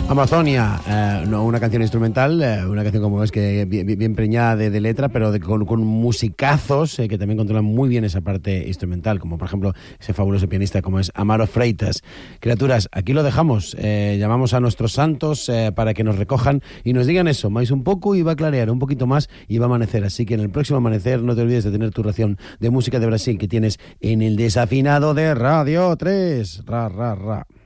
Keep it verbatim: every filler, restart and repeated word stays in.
Amazonia, eh, no, una canción instrumental, eh, una canción como es que bien, bien preñada de, de letra, pero de, con, con musicazos eh, que también controlan muy bien esa parte instrumental, como por ejemplo ese fabuloso pianista como es Amaro Freitas. Criaturas, aquí lo dejamos, eh, llamamos a nuestros santos eh, para que nos recojan y nos digan eso, más un poco y va a clarear un poquito más y va a amanecer, así que en el próximo amanecer no te olvides de tener tu ración de música de Brasil que tienes en el desafinado de Radio tres. Ra, ra, ra.